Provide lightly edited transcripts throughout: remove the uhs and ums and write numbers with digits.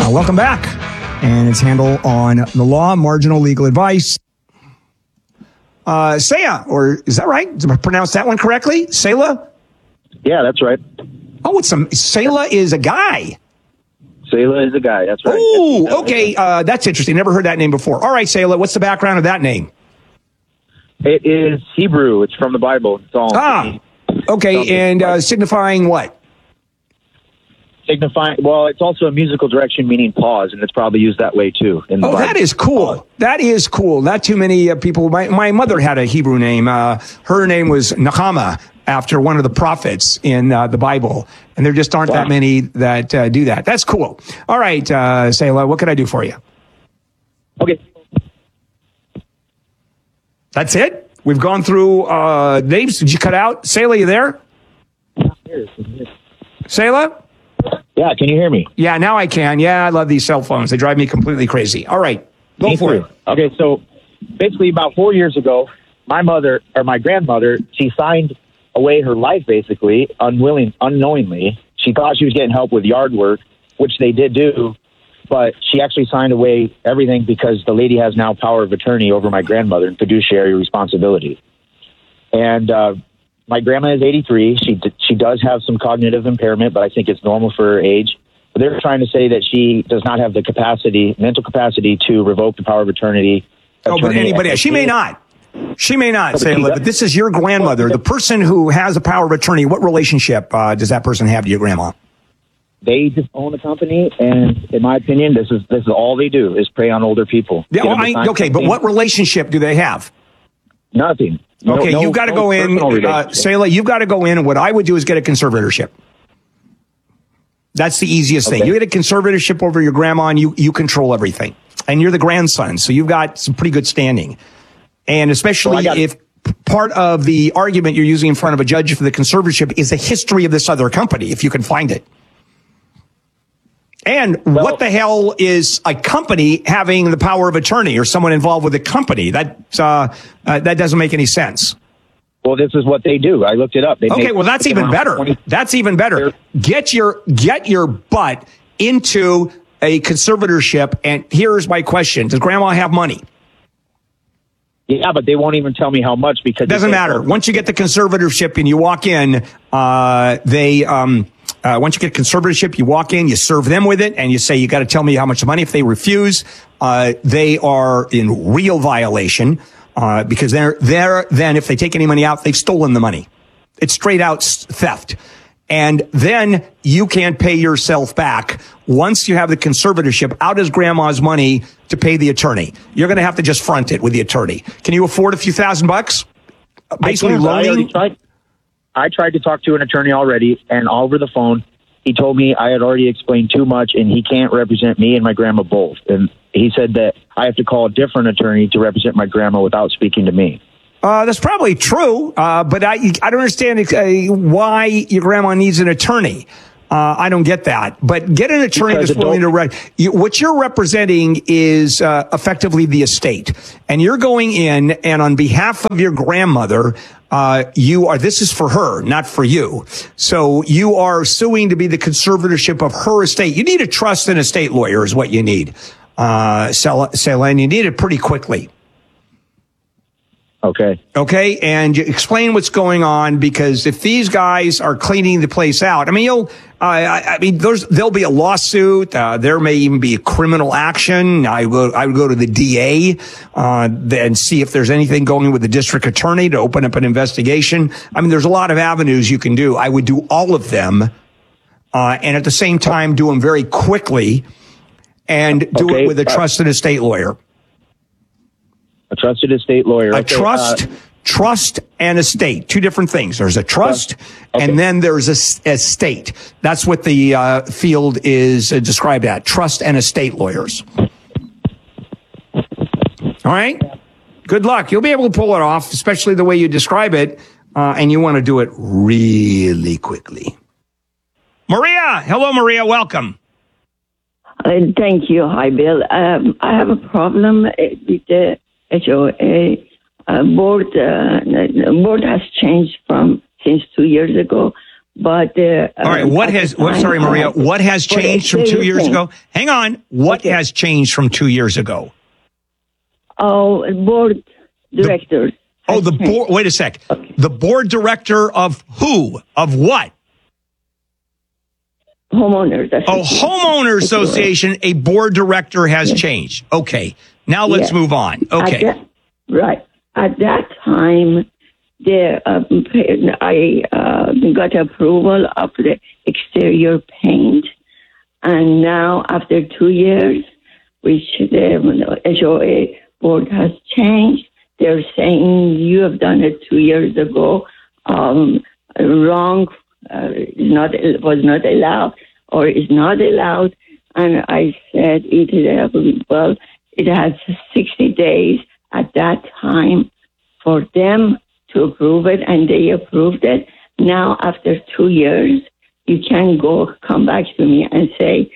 Welcome back. And it's Handel on the law, marginal legal advice. Saya, or is that right? Did I pronounce that one correctly? Sayla? Yeah, that's right. Oh, Sayla is a guy. Sayla is a guy, that's right. Oh, okay. That's interesting. Never heard that name before. All right, Sayla, what's the background of that name? It is Hebrew. It's from the Bible. It's okay. And signifying what? Well, it's also a musical direction meaning pause, and it's probably used that way too in the Bible. That is cool. That is cool. Not too many people. My mother had a Hebrew name. Her name was Nahama, after one of the prophets in the Bible, and there just aren't that many that do that. That's cool. All right, Sayla, what can I do for you? Okay. That's it? We've gone through names. Did you cut out? Sayla, you there? Sayla? Yeah, can you hear me? Yeah, now I can. Yeah, I love these cell phones. They drive me completely crazy. All right, go for it. Okay, so basically about 4 years ago, my grandmother, she signed away her life basically, unknowingly. She thought she was getting help with yard work, which they did do, but she actually signed away everything because the lady has now power of attorney over my grandmother and fiduciary responsibility. And my grandma is 83. She does have some cognitive impairment, but I think it's normal for her age. But they're trying to say that she does not have the mental capacity to revoke the power of attorney. Oh, but anybody, she may not. She may not, Sayla, but this is your grandmother, the person who has a power of attorney. What relationship does that person have to your grandma? They just own a company, and in my opinion, this is all they do is prey on older people. Yeah, okay, but what relationship do they have? Nothing. Okay, you've got to go in, Sayla, you've got to go in, and what I would do is get a conservatorship. That's the easiest thing. You get a conservatorship over your grandma, and you control everything. And you're the grandson, so you've got some pretty good standing. And especially if part of the argument you're using in front of a judge for the conservatorship is the history of this other company, if you can find it. And what the hell is a company having the power of attorney or someone involved with a company? That doesn't make any sense. Well, this is what they do. I looked it up. That's even better. That's even better. Get your butt into a conservatorship. And here's my question. Does grandma have money? Yeah, but they won't even tell me how much because... Doesn't matter. Once you get the conservatorship and you walk in, once you get conservatorship, you walk in, you serve them with it, and you say, you got to tell me how much money. If they refuse, they are in real violation because then if they take any money out, they've stolen the money. It's straight out theft. And then you can't pay yourself back once you have the conservatorship out as grandma's money to pay the attorney. You're going to have to just front it with the attorney. Can you afford a few $1,000? Basically loaning. I tried to talk to an attorney already, and over the phone, he told me I had already explained too much, and he can't represent me and my grandma both. And he said that I have to call a different attorney to represent my grandma without speaking to me. That's probably true, but I don't understand why your grandma needs an attorney. I don't get that. But get an attorney that's willing to what you're representing is effectively the estate. And you're going in, and on behalf of your grandmother, this is for her, not for you. So you are suing to be the conservatorship of her estate. You need a trust and estate lawyer is what you need, Sayla, and you need it pretty quickly. Okay. And you explain what's going on, because if these guys are cleaning the place out, I mean, there'll be a lawsuit. There may even be a criminal action. I would go to the DA, and see if there's anything going with the district attorney to open up an investigation. I mean, there's a lot of avenues you can do. I would do all of them, and at the same time, do them very quickly and do it with a trusted estate lawyer. A trusted estate lawyer. A trust and estate, two different things. There's a trust, and then there's a estate. That's what the field is described at, trust and estate lawyers. All right? Good luck. You'll be able to pull it off, especially the way you describe it, and you want to do it really quickly. Maria. Hello, Maria. Welcome. Thank you. Hi, Bill. I have a problem with the HOA board. The board has changed since 2 years ago, But all right, sorry, Maria, what has changed from 2 years ago? Hang on. What has changed from 2 years ago? Oh, board directors. The board. Wait a sec. Okay. The board director of who? Of what? Homeowners. Homeowners Association. A board director has changed. Okay. Now let's move on. Okay. At that time, I got approval of the exterior paint, and now after 2 years, which the HOA board has changed, they're saying you have done it 2 years ago, wrong, was not allowed or is not allowed. And I said it has 60 days at that time for them to approve it, and they approved it. Now, after 2 years, you can come back to me and say,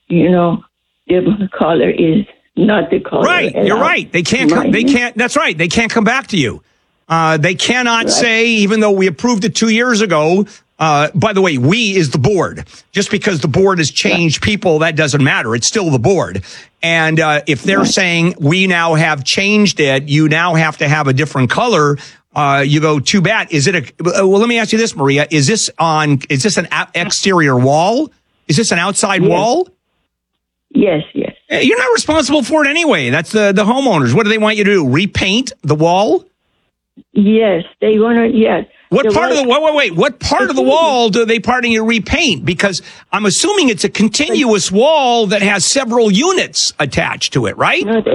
the color is not the color. Right, you're right. They can't. That's right. They can't come back to you. They cannot say, even though we approved it 2 years ago. By the way, we is the board. Just because the board has changed people, that doesn't matter. It's still the board. And if they're saying we now have changed it, you now have to have a different color. You go, too bad. Is it well, let me ask you this, Maria. Is this an exterior wall? Is this an outside wall? Yes. You're not responsible for it anyway. That's the homeowners. What do they want you to do? Repaint the wall? Yes, they want to, yes. What part of the wall do they part you to repaint? Because I'm assuming it's a continuous wall that has several units attached to it, right? No,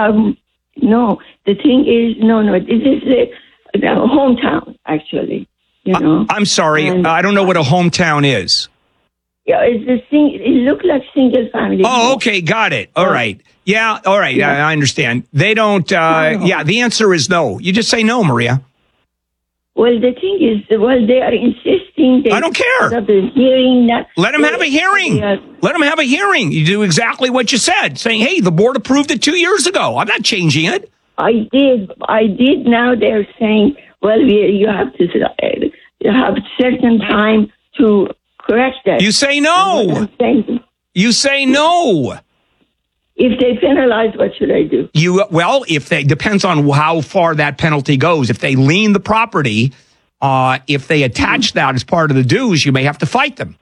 the thing is, this is the hometown, actually, I'm sorry, I don't know what a hometown is. Yeah, it looked like single family. Oh, okay, got it. All right. Yeah, all right, yeah. I understand. They don't, the answer is no. You just say no, Maria. Well, the thing is, they are insisting. I don't care. Let them have a hearing. Let them have a hearing. You do exactly what you said, saying, hey, the board approved it 2 years ago. I'm not changing it. I did. Now they're saying, you have to have certain time to correct that. You say no. You say no. If they penalize, what should I do? Depends on how far that penalty goes. If they lien the property, if they attach that as part of the dues, you may have to fight them.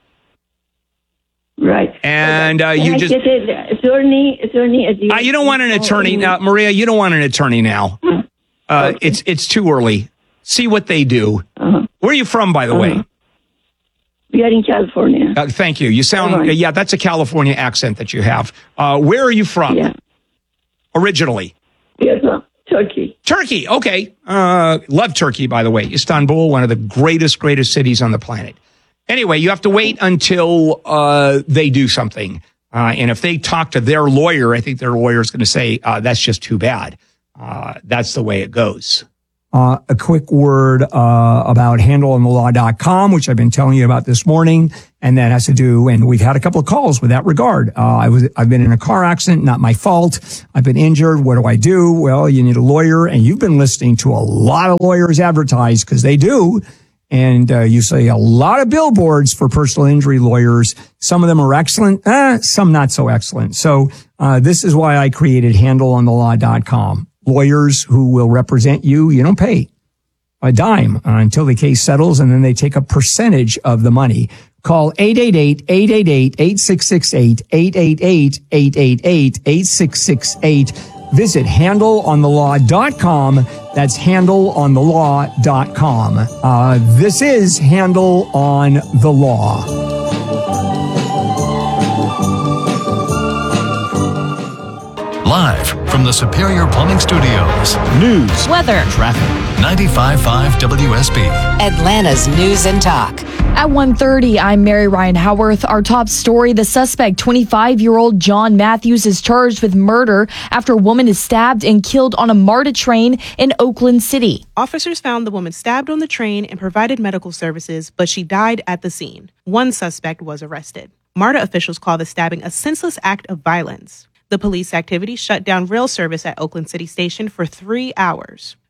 Right. And you just attorney. You don't want an attorney now, Maria. You don't want an attorney now. Okay. It's too early. See what they do. Where are you from, by the way? We are in California. Thank you. You sound, that's a California accent that you have. Where are you from? Yeah. Originally? Yes, Turkey. Turkey, okay. Love Turkey, by the way. Istanbul, one of the greatest cities on the planet. Anyway, you have to wait until they do something. And if they talk to their lawyer, I think their lawyer is going to say, that's just too bad. That's the way it goes. A quick word about handleonthelaw.com, which I've been telling you about this morning, and that has to do, and we've had a couple of calls with that regard. I've been in a car accident, not my fault. I've been injured. What do I do? Well, you need a lawyer, and you've been listening to a lot of lawyers advertise, because they do, and you see a lot of billboards for personal injury lawyers. Some of them are excellent, some not so excellent. So this is why I created handleonthelaw.com. Lawyers who will represent you, you don't pay a dime until the case settles, and then they take a percentage of the money. Call 888-888-8668, 888-888-8668. Visit handleonthelaw.com. That's handleonthelaw.com. This is Handle on the Law. Live from the Superior Plumbing Studios. News, weather, traffic. 95.5 WSB. Atlanta's News and Talk. At 1:30, I'm Mary Ryan Howarth. Our top story, the suspect, 25-year-old John Matthews, is charged with murder after a woman is stabbed and killed on a MARTA train in Oakland City. Officers found the woman stabbed on the train and provided medical services, but she died at the scene. One suspect was arrested. MARTA officials call the stabbing a senseless act of violence. The police activity shut down rail service at Oakland City Station for 3 hours.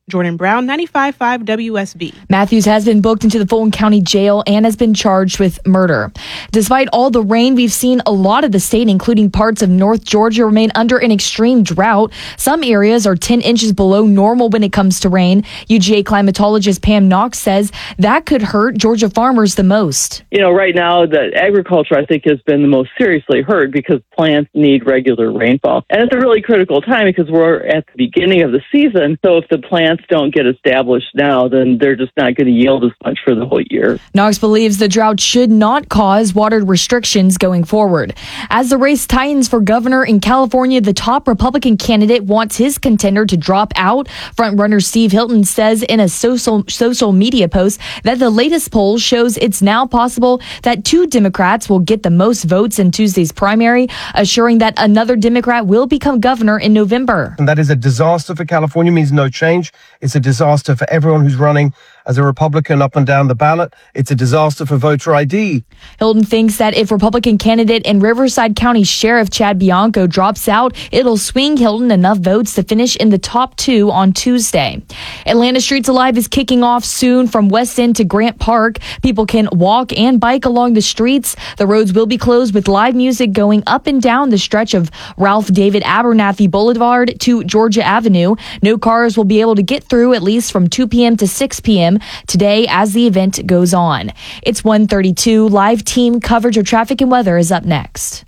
Jordan Brown, 95.5 WSB. Matthews has been booked into the Fulton County Jail and has been charged with murder. Despite all the rain we've seen, a lot of the state, including parts of North Georgia, remain under an extreme drought. Some areas are 10 inches below normal when it comes to rain. UGA climatologist Pam Knox says that could hurt Georgia farmers the most. Right now, the agriculture, I think, has been the most seriously hurt because plants need regular rainfall. And it's a really critical time because we're at the beginning of the season. So if the plants don't get established now, then they're just not going to yield as much for the whole year. Knox believes the drought should not cause water restrictions going forward. As the race tightens for governor in California, the top Republican candidate wants his contender to drop out. Frontrunner Steve Hilton says in a social media post that the latest poll shows it's now possible that 2 Democrats will get the most votes in Tuesday's primary, assuring that another Democrat will become governor in November. And that is a disaster for California, means no change. It's a disaster for everyone who's running as a Republican up and down the ballot. It's a disaster for voter ID. Hilton thinks that if Republican candidate and Riverside County Sheriff Chad Bianco drops out, it'll swing Hilton enough votes to finish in the top 2 on Tuesday. Atlanta Streets Alive is kicking off soon from West End to Grant Park. People can walk and bike along the streets. The roads will be closed with live music going up and down the stretch of Ralph David Abernathy Boulevard to Georgia Avenue. No cars will be able to get through at least from 2 p.m. to 6 p.m. today as the event goes on. It's 1:32. Live team coverage of traffic and weather is up next.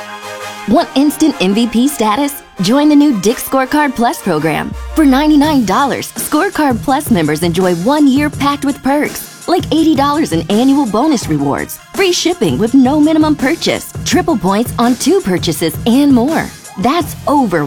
Want instant MVP status? Join the new Dick's Scorecard Plus program. For $99, Scorecard Plus members enjoy 1 year packed with perks, like $80 in annual bonus rewards, free shipping with no minimum purchase, triple points on 2 purchases, and more. That's over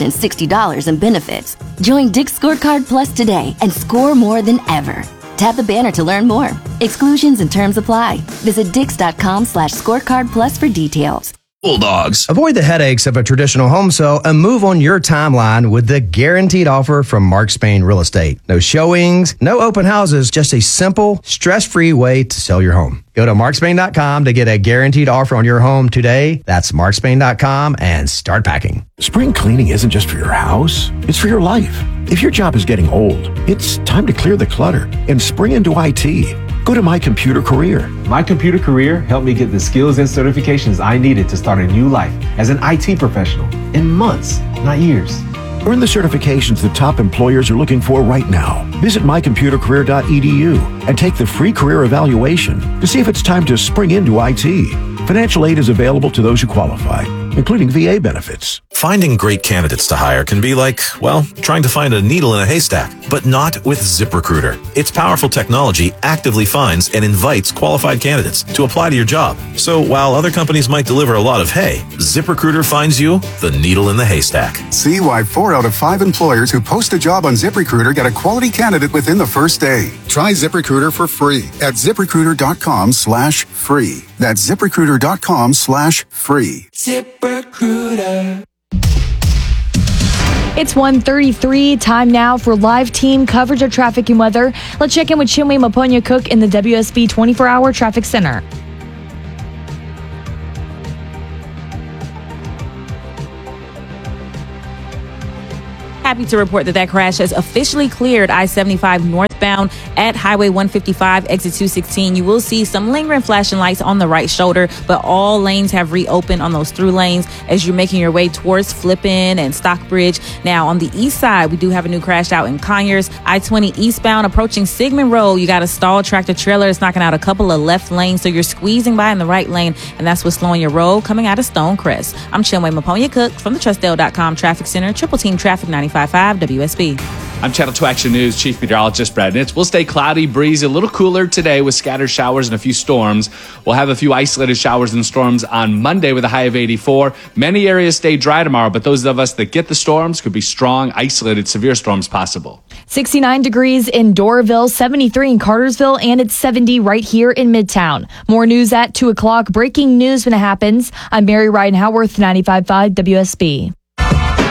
$160 in benefits. Join Dick's Scorecard Plus today and score more than ever. Tap the banner to learn more. Exclusions and terms apply. Visit Dix.com/scorecard plus for details. Bulldogs. Avoid the headaches of a traditional home sale and move on your timeline with the guaranteed offer from Mark Spain Real Estate. No showings, no open houses, just a simple, stress-free way to sell your home. Go to markspain.com to get a guaranteed offer on your home today. That's markspain.com and start packing. Spring cleaning isn't just for your house, it's for your life. If your job is getting old, it's time to clear the clutter and spring into IT. Go to My Computer Career. My Computer Career helped me get the skills and certifications I needed to start a new life as an IT professional in months, not years. Earn the certifications the top employers are looking for right now. Visit mycomputercareer.edu and take the free career evaluation to see if it's time to spring into IT. Financial aid is available to those who qualify, including VA benefits. Finding great candidates to hire can be like, well, trying to find a needle in a haystack, but not with ZipRecruiter. Its powerful technology actively finds and invites qualified candidates to apply to your job. So while other companies might deliver a lot of hay, ZipRecruiter finds you the needle in the haystack. See why 4 out of 5 employers who post a job on ZipRecruiter get a quality candidate within the first day. Try ZipRecruiter for free at ZipRecruiter.com/free. That's ZipRecruiter.com/free. ZipRecruiter. It's 1:33. Time now for live team coverage of traffic and weather. Let's check in with Chinwe Maponya-Cook in the WSB 24-hour traffic center. Happy to report that crash has officially cleared I-75 northbound at Highway 155, exit 216. You will see some lingering flashing lights on the right shoulder, but all lanes have reopened on those through lanes as you're making your way towards Flippin and Stockbridge. Now, on the east side, we do have a new crash out in Conyers. I-20 eastbound approaching Sigmund Road. You got a stalled tractor trailer. It's knocking out a couple of left lanes, so you're squeezing by in the right lane, and that's what's slowing your road coming out of Stonecrest. I'm Chinwe Maponya-Cook from the TrustDale.com Traffic Center, Triple Team Traffic 95.5 WSB. I'm Channel 2 Action News Chief Meteorologist Brad Nitz. We'll stay cloudy, breezy, a little cooler today with scattered showers and a few storms. We'll have a few isolated showers and storms on Monday with a high of 84. Many areas stay dry tomorrow, but those of us that get the storms could be strong, isolated, severe storms possible. 69 degrees in Doraville, 73 in Cartersville, and it's 70 right here in Midtown. More news at 2 o'clock. Breaking news when it happens. I'm Mary Ryan Howarth, 95.5 WSB.